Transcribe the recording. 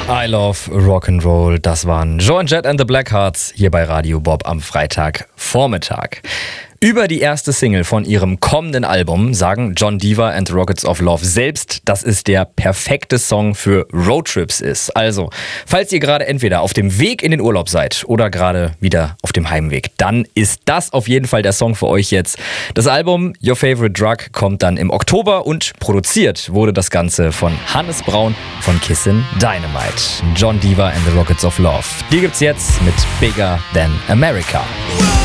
I Love Rock'n'Roll. Das waren Joan Jett and the Blackhearts hier bei Radio Bob am Freitagvormittag. Über die erste Single von ihrem kommenden Album sagen Jon Diva and the Rockets of Love selbst, dass es der perfekte Song für Roadtrips ist. Also, falls ihr gerade entweder auf dem Weg in den Urlaub seid oder gerade wieder auf dem Heimweg, dann ist das auf jeden Fall der Song für euch jetzt. Das Album Your Favorite Drug kommt dann im Oktober und produziert wurde das Ganze von Hannes Braun von Kissin' Dynamite. Jon Diva and the Rockets of Love. Die gibt's jetzt mit Bigger Than America.